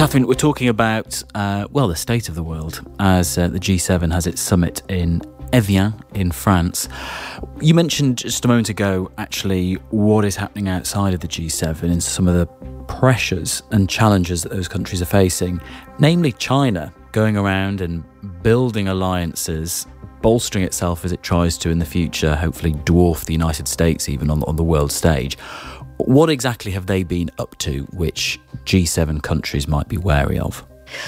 Catherine, we're talking about, the state of the world as the G7 has its summit in Evian in France. You mentioned just a moment ago, actually, what is happening outside of the G7 and some of the pressures and challenges that those countries are facing, namely China going around and building alliances, bolstering itself as it tries to in the future, hopefully dwarf the United States even on the world stage. What exactly have they been up to which G7 countries might be wary of?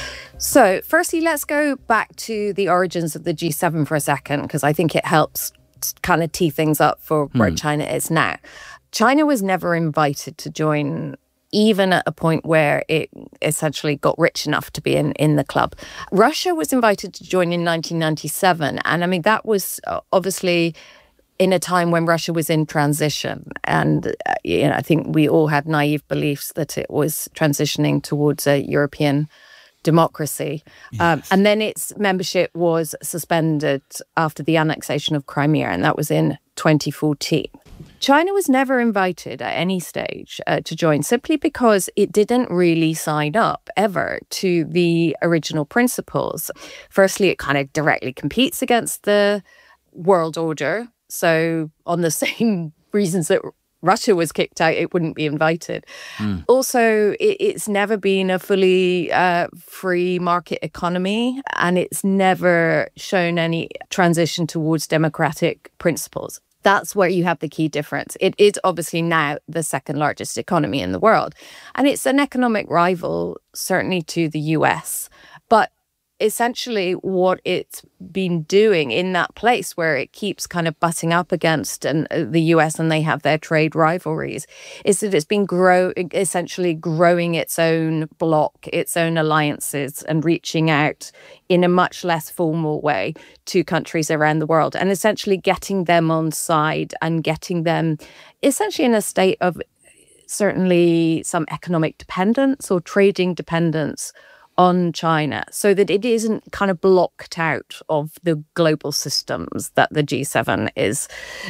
So, firstly, let's go back to the origins of the G7 for a second, because I think it helps kind of tee things up for where China is now. China was never invited to join, even at a point where it essentially got rich enough to be in the club. Russia was invited to join in 1997. And I mean, that was obviously in a time when Russia was in transition. And I think we all had naive beliefs that it was transitioning towards a European democracy. Yes. And then its membership was suspended after the annexation of Crimea, and that was in 2014. China was never invited at any stage to join, simply because it didn't really sign up ever to the original principles. Firstly, it kind of directly competes against the world order. So on the same reasons that Russia was kicked out, it wouldn't be invited. Also, it's never been a fully free market economy, and it's never shown any transition towards democratic principles. That's where you have the key difference. It is obviously now the second largest economy in the world, and it's an economic rival, certainly to the US. But essentially what it's been doing in that place where it keeps kind of butting up against the US, and they have their trade rivalries, is that it's been essentially growing its own bloc, its own alliances, and reaching out in a much less formal way to countries around the world, and essentially getting them on side and getting them essentially in a state of certainly some economic dependence or trading dependence on China, so that it isn't kind of blocked out of the global systems that the G7 is,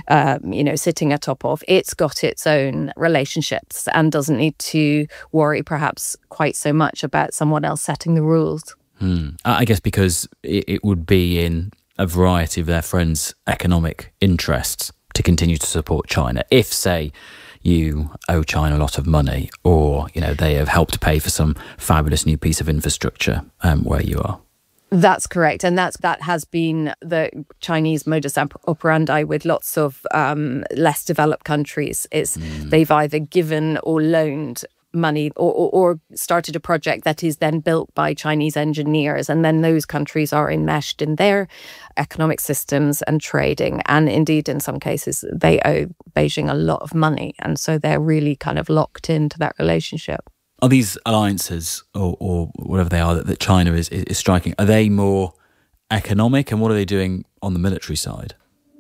sitting atop of. It's got its own relationships and doesn't need to worry perhaps quite so much about someone else setting the rules. I guess because it would be in a variety of their friends' economic interests to continue to support China. If, say, you owe China a lot of money, or they have helped pay for some fabulous new piece of infrastructure where you are. That's correct, and that has been the Chinese modus operandi with lots of less developed countries. They've either given or loaned money or started a project that is then built by Chinese engineers, and then those countries are enmeshed in their economic systems and trading, and indeed in some cases they owe Beijing a lot of money, and so they're really kind of locked into that relationship. Are these alliances or whatever they are that China is striking, are they more economic, and what are they doing on the military side?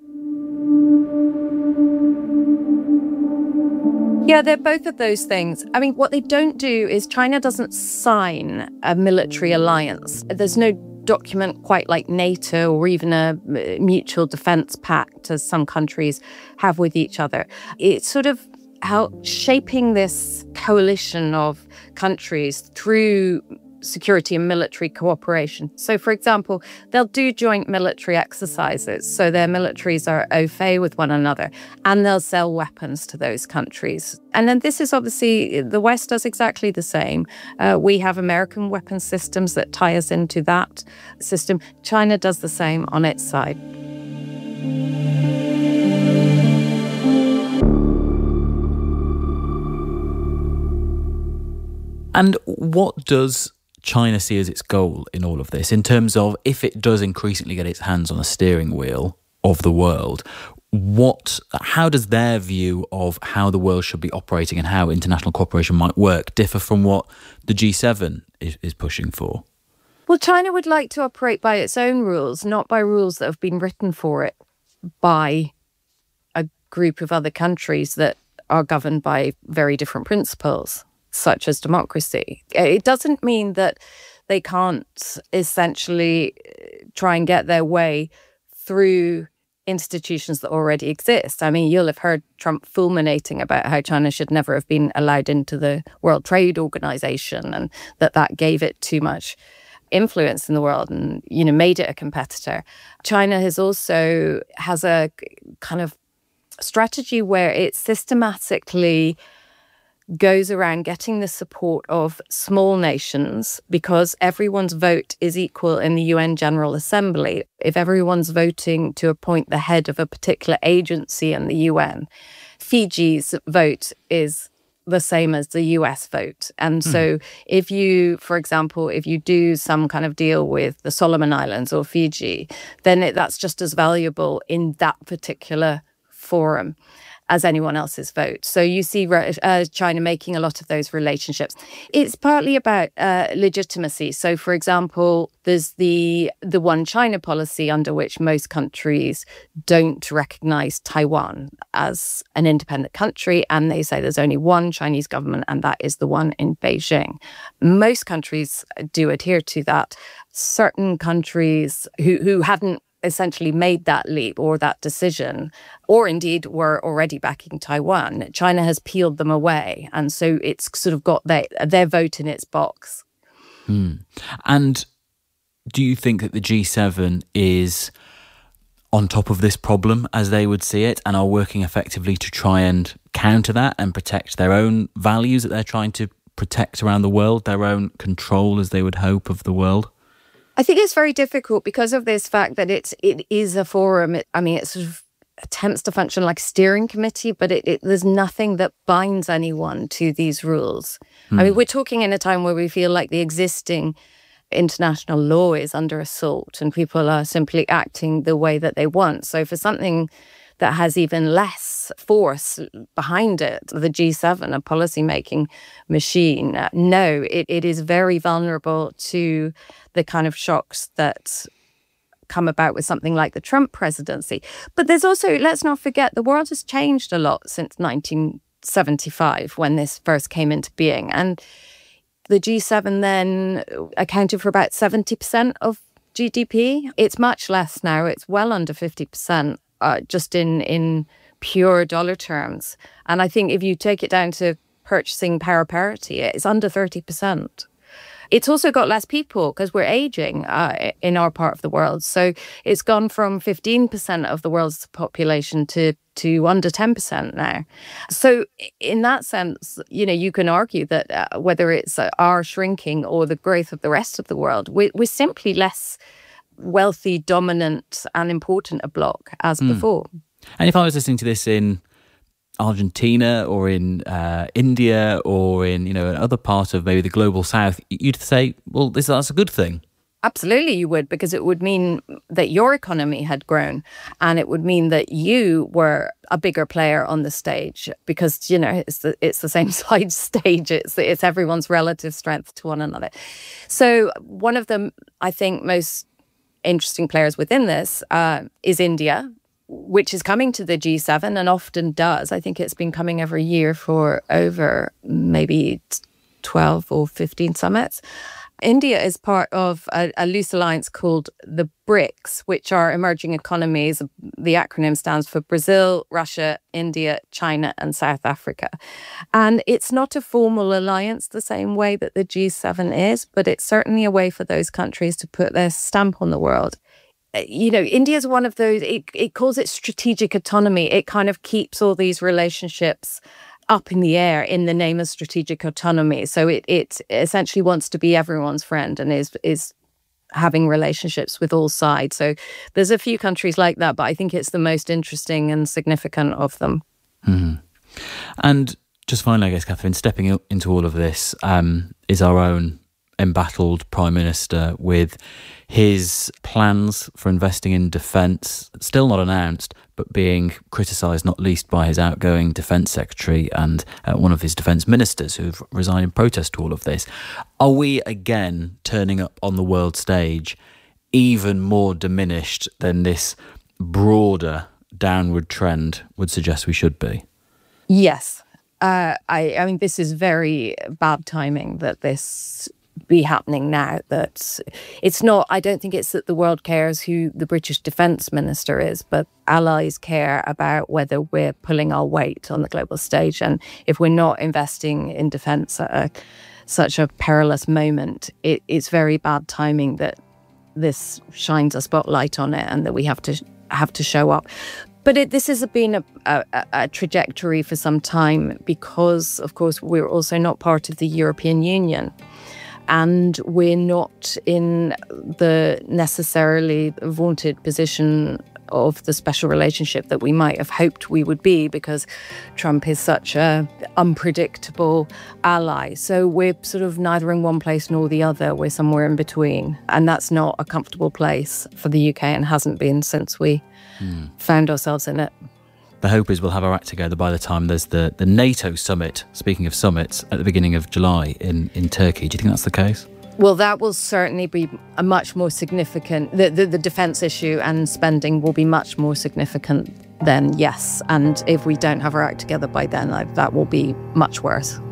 Yeah, they're both of those things. I mean, what they don't do is China doesn't sign a military alliance. There's no document quite like NATO or even a mutual defense pact, as some countries have with each other. It's sort of shaping this coalition of countries through security and military cooperation. So, for example, they'll do joint military exercises. So their militaries are au fait with one another, and they'll sell weapons to those countries. And then this is obviously, the West does exactly the same. We have American weapons systems that tie us into that system. China does the same on its side. And what does China see as its goal in all of this, in terms of if it does increasingly get its hands on a steering wheel of the world, how does their view of how the world should be operating and how international cooperation might work differ from what the G7 is pushing for? Well, China would like to operate by its own rules, not by rules that have been written for it by a group of other countries that are governed by very different principles, such as democracy. It doesn't mean that they can't essentially try and get their way through institutions that already exist. I mean, you'll have heard Trump fulminating about how China should never have been allowed into the World Trade Organization, and that gave it too much influence in the world and, made it a competitor. China has a kind of strategy where it systematically goes around getting the support of small nations, because everyone's vote is equal in the UN General Assembly. If everyone's voting to appoint the head of a particular agency in the UN, Fiji's vote is the same as the US vote. And so if you do some kind of deal with the Solomon Islands or Fiji, then that's just as valuable in that particular forum as anyone else's vote. So you see China making a lot of those relationships. It's partly about legitimacy. So, for example, there's the One China policy, under which most countries don't recognize Taiwan as an independent country, and they say there's only one Chinese government, and that is the one in Beijing. Most countries do adhere to that. Certain countries who hadn't essentially made that leap or that decision, or indeed were already backing Taiwan, China has peeled them away. And so it's sort of got their vote in its box. And do you think that the G7 is on top of this problem, as they would see it, and are working effectively to try and counter that and protect their own values that they're trying to protect around the world, their own control, as they would hope, of the world? I think it's very difficult because of this fact that it is a forum. It sort of attempts to function like a steering committee, but there's nothing that binds anyone to these rules. I mean, we're talking in a time where we feel like the existing international law is under assault and people are simply acting the way that they want. So for something that has even less force behind it, the G7, a policy-making machine, no, it is very vulnerable to the kind of shocks that come about with something like the Trump presidency. But there's also, let's not forget, the world has changed a lot since 1975, when this first came into being. And the G7 then accounted for about 70% of GDP. It's much less now. It's well under 50%. Just in pure dollar terms. And I think if you take it down to purchasing power parity, it's under 30%. It's also got less people because we're aging in our part of the world. So it's gone from 15% of the world's population to under 10% now. So in that sense, you can argue that whether it's our shrinking or the growth of the rest of the world, we're simply less wealthy, dominant and important a bloc as before. And if I was listening to this in Argentina or in India or in another part of maybe the global south, you'd say, well, that's a good thing. Absolutely you would, because it would mean that your economy had grown and it would mean that you were a bigger player on the stage, because it's the same side stage. It's everyone's relative strength to one another. So one of the, I think, most interesting players within this is India, which is coming to the G7 and often does. I think it's been coming every year for over maybe 12 or 15 summits. India is part of a loose alliance called the BRICS, which are emerging economies. The acronym stands for Brazil, Russia, India, China, and South Africa. And it's not a formal alliance the same way that the G7 is, but it's certainly a way for those countries to put their stamp on the world. India is one of those, it calls it strategic autonomy. It kind of keeps all these relationships up in the air in the name of strategic autonomy. So it essentially wants to be everyone's friend and is having relationships with all sides. So there's a few countries like that, but I think it's the most interesting and significant of them. And just finally, I guess, Catherine, stepping into all of this is our own embattled Prime Minister, with his plans for investing in defence still not announced, but being criticised not least by his outgoing Defence Secretary and one of his Defence Ministers who've resigned in protest to all of this. Are we again turning up on the world stage even more diminished than this broader downward trend would suggest we should be? Yes. I mean, this is very bad timing that this be happening now. That it's not, I don't think it's that the world cares who the British Defence Minister is, but allies care about whether we're pulling our weight on the global stage. And if we're not investing in defence at such a perilous moment, it's very bad timing that this shines a spotlight on it and that we have to show up. But this has been a trajectory for some time because, of course, we're also not part of the European Union. And we're not in the necessarily vaunted position of the special relationship that we might have hoped we would be, because Trump is such a unpredictable ally. So we're sort of neither in one place nor the other. We're somewhere in between. And that's not a comfortable place for the UK and hasn't been since we found ourselves in it. The hope is we'll have our act together by the time there's the NATO summit, speaking of summits, at the beginning of July in Turkey. Do you think that's the case? Well, that will certainly be a much more significant, the defence issue and spending will be much more significant then, yes. And if we don't have our act together by then, that will be much worse.